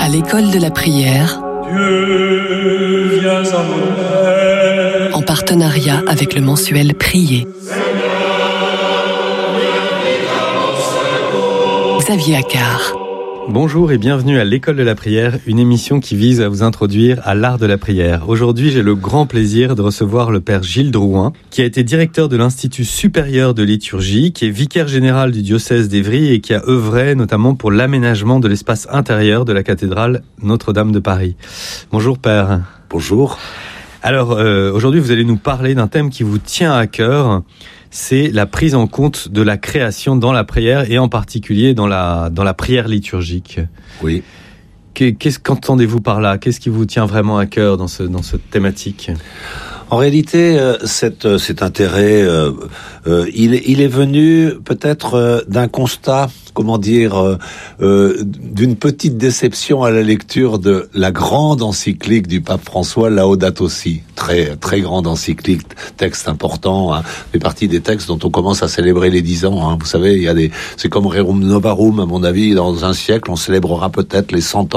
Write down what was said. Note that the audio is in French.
À l'école de la prière, Dieu, viens à mon aide. en partenariat avec le mensuel Prier. Xavier Accard. Bonjour et bienvenue à l'école de la prière, une émission qui vise à vous introduire à l'art de la prière. Aujourd'hui, j'ai le grand plaisir de recevoir le père Gilles Drouin, qui a été directeur de l'Institut supérieur de liturgie, qui est vicaire général du diocèse d'Évry et qui a œuvré notamment pour l'aménagement de l'espace intérieur de la cathédrale Notre-Dame de Paris. Bonjour père. Bonjour. Alors, aujourd'hui, vous allez nous parler d'un thème qui vous tient à cœur. C'est la prise en compte de la création dans la prière et en particulier dans la prière liturgique. Oui. Qu'entendez-vous par là ? Qu'est-ce qui vous tient vraiment à cœur dans cette thématique ? En réalité, cet intérêt, il est venu peut-être d'un constat, d'une petite déception à la lecture de la grande encyclique du pape François, Laudato Si. Très, très grande encyclique, texte important, fait partie des textes dont on commence à célébrer les 10 ans. Vous savez, c'est comme Rerum Novarum, à mon avis, dans un siècle, on célébrera peut-être les 100 ans